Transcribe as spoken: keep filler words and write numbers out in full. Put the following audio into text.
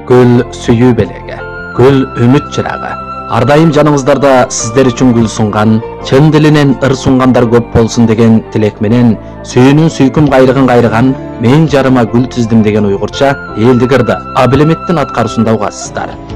Gül süyü belege, gül ümit çıragı. Ардайым жаныңыздарда сіздер үшін гүл сұнған, чын ділінен ыр сұнғандар көп болсын деген тілекменен, сүйінің сүйкім қайрығын қайрыған, мен жарыма гүл тіздім деген ұйғырша елді кірді. Абілеметтің атқарысында уғасыздар.